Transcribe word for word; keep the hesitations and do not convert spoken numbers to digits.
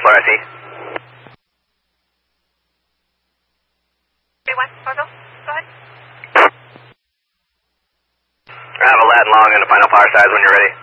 floor, I see. One, Orville, go ahead. I have a Latin long and a final power size when you're ready.